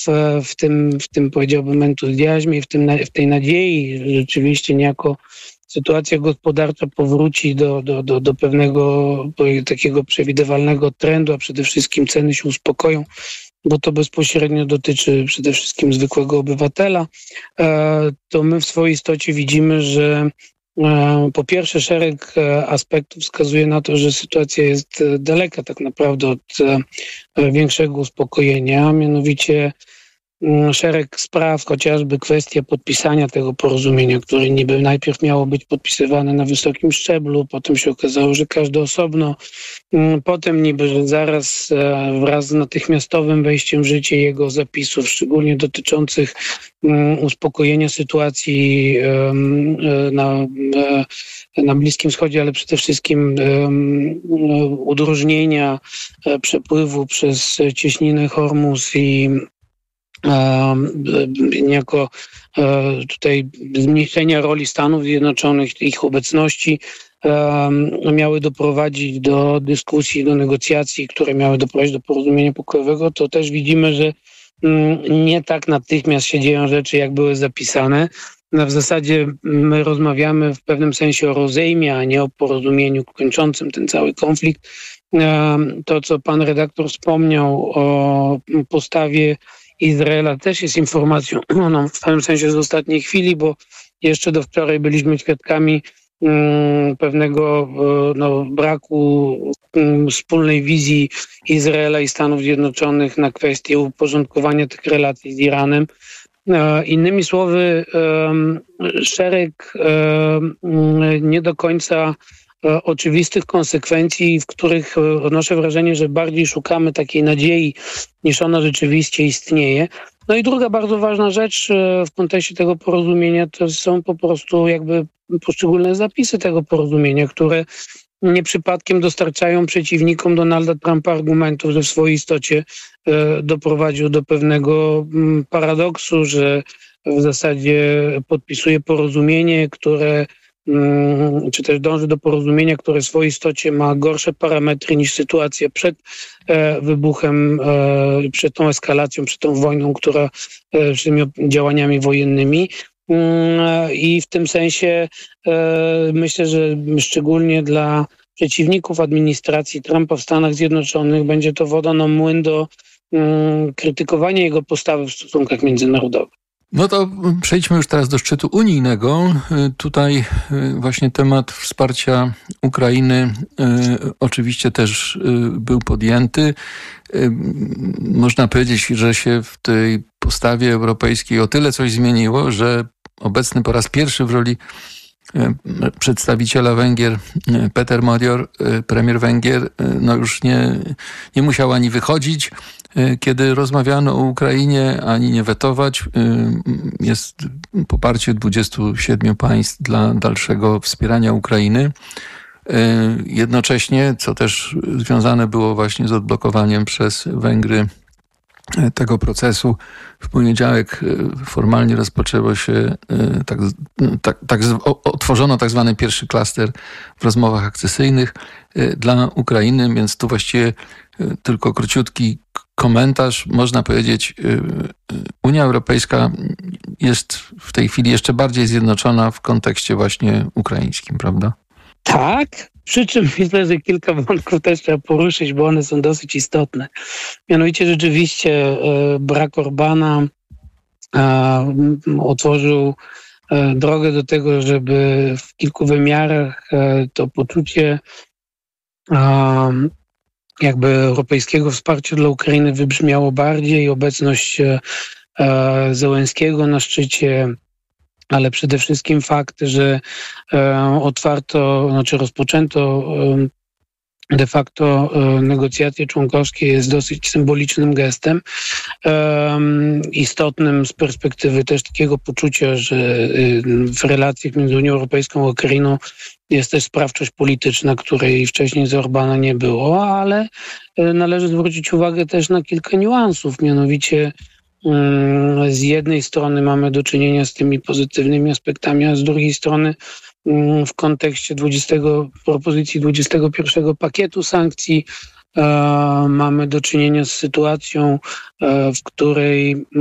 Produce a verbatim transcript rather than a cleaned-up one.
w, w, tym, w tym, powiedziałbym, entuzjazmie, w, tym, w tej nadziei, że rzeczywiście niejako sytuacja gospodarcza powróci do, do, do, do pewnego takiego przewidywalnego trendu, a przede wszystkim ceny się uspokoją, bo to bezpośrednio dotyczy przede wszystkim zwykłego obywatela, to my w swojej istocie widzimy, że po pierwsze szereg aspektów wskazuje na to, że sytuacja jest daleka tak naprawdę od większego uspokojenia, mianowicie szereg spraw, chociażby kwestia podpisania tego porozumienia, które niby najpierw miało być podpisywane na wysokim szczeblu, potem się okazało, że każdy osobno, potem niby, że zaraz wraz z natychmiastowym wejściem w życie jego zapisów, szczególnie dotyczących uspokojenia sytuacji na, na Bliskim Wschodzie, ale przede wszystkim udrożnienia przepływu przez cieśninę Hormuz i niejako tutaj zmniejszenia roli Stanów Zjednoczonych, ich obecności miały doprowadzić do dyskusji, do negocjacji, które miały doprowadzić do porozumienia pokojowego, to też widzimy, że nie tak natychmiast się dzieją rzeczy, jak były zapisane. No w zasadzie my rozmawiamy w pewnym sensie o rozejmie, a nie o porozumieniu kończącym ten cały konflikt. To, co pan redaktor wspomniał o postawie Izraela, też jest informacją no, w pewnym sensie z ostatniej chwili, bo jeszcze do wczoraj byliśmy świadkami um, pewnego no, braku um, wspólnej wizji Izraela i Stanów Zjednoczonych na kwestię uporządkowania tych relacji z Iranem. E, innymi słowy, um, szereg um, nie do końca oczywistych konsekwencji, w których odnoszę wrażenie, że bardziej szukamy takiej nadziei, niż ona rzeczywiście istnieje. No i druga bardzo ważna rzecz w kontekście tego porozumienia to są po prostu jakby poszczególne zapisy tego porozumienia, które nie przypadkiem dostarczają przeciwnikom Donalda Trumpa argumentów, że w swojej istocie doprowadził do pewnego paradoksu, że w zasadzie podpisuje porozumienie, które czy też dąży do porozumienia, które w swojej istocie ma gorsze parametry niż sytuacja przed e, wybuchem, e, przed tą eskalacją, przed tą wojną, która e, przed tymi działaniami wojennymi. E, I w tym sensie e, myślę, że szczególnie dla przeciwników administracji Trumpa w Stanach Zjednoczonych będzie to woda na młyn do e, krytykowania jego postawy w stosunkach międzynarodowych. No to przejdźmy już teraz do szczytu unijnego. Tutaj właśnie temat wsparcia Ukrainy oczywiście też był podjęty. Można powiedzieć, że się w tej postawie europejskiej o tyle coś zmieniło, że obecny po raz pierwszy w roli przedstawiciela Węgier, Peter Magyar, premier Węgier, no już nie, nie musiał ani wychodzić, kiedy rozmawiano o Ukrainie, ani nie wetować. Jest poparcie dwudziestu siedmiu państw dla dalszego wspierania Ukrainy. Jednocześnie, co też związane było właśnie z odblokowaniem przez Węgry tego procesu, w poniedziałek formalnie rozpoczęło się, tak, tak, tak, otworzono tak zwany pierwszy klaster w rozmowach akcesyjnych dla Ukrainy, więc tu właściwie tylko króciutki komentarz. Można powiedzieć, Unia Europejska jest w tej chwili jeszcze bardziej zjednoczona w kontekście właśnie ukraińskim, prawda? Tak, przy czym myślę, że kilka wątków też trzeba poruszyć, bo one są dosyć istotne. Mianowicie rzeczywiście brak Orbana otworzył drogę do tego, żeby w kilku wymiarach to poczucie jakby europejskiego wsparcia dla Ukrainy wybrzmiało bardziej. Obecność Zełenskiego na szczycie, ale przede wszystkim fakt, że otwarto, znaczy rozpoczęto de facto negocjacje członkowskie jest dosyć symbolicznym gestem, istotnym z perspektywy też takiego poczucia, że w relacjach między Unią Europejską a Ukrainą jest też sprawczość polityczna, której wcześniej z Orbana nie było, ale należy zwrócić uwagę też na kilka niuansów, mianowicie z jednej strony mamy do czynienia z tymi pozytywnymi aspektami, a z drugiej strony w kontekście dwudziestego propozycji dwudziestego pierwszego pakietu sankcji mamy do czynienia z sytuacją, w której